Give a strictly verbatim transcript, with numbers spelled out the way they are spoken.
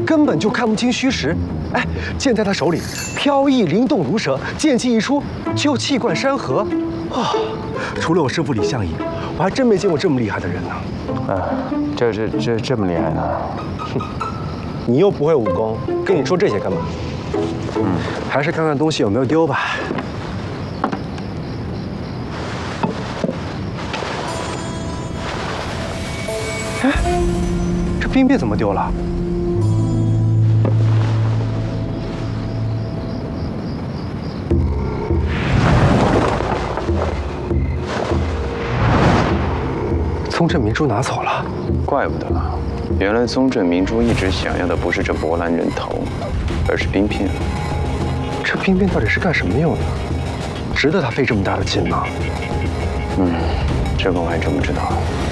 根本就看不清虚实。哎，剑在他手里飘逸灵动如蛇，剑气一出就气贯山河。啊、哦，除了我师父李相夷，我还真没见过这么厉害的人呢。 啊，这这这这么厉害呢？ 哼，你又不会武功，跟你说这些干嘛？嗯，还是看看东西有没有丢吧。哎，这冰鞭怎么丢了？宗正明珠拿走了， 怪不得，原来宗正明珠一直想要的不是这博兰人头，而是冰片。 这冰鞭到底是干什么用的？值得他费这么大的劲吗？ 嗯，这个我还真不知道。